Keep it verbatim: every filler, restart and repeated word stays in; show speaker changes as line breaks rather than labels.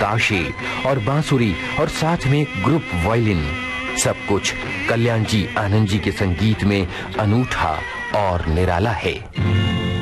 ताशे और बांसुरी और साथ में ग्रुप वायलिन, सब कुछ कल्याण जी आनंद जी के संगीत में अनूठा और निराला है।